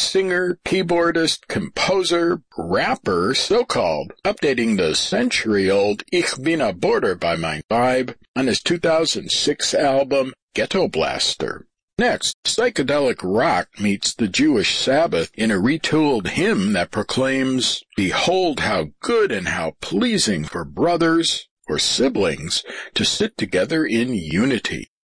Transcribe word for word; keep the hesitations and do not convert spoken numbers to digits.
singer, keyboardist, composer, rapper, so-called, updating the century-old Ich Bin a Border by Mein Vibe on his two thousand six album Ghetto Blaster. Next, psychedelic rock meets the Jewish Sabbath in a retooled hymn that proclaims, "Behold how good and how pleasing for brothers or siblings to sit together in unity."